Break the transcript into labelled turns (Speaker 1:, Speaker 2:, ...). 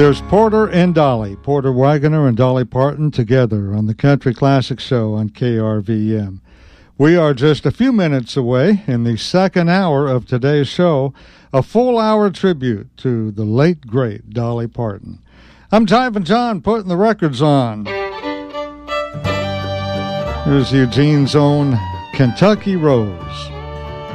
Speaker 1: There's Porter and Dolly, Porter Wagoner and Dolly Parton together on the Country Classic Show on KRVM. We are just a few minutes away in the second hour of today's show, a full-hour tribute to the late, great Dolly Parton. I'm Jive John putting the records on. Here's Eugene's own Kentucky Rose.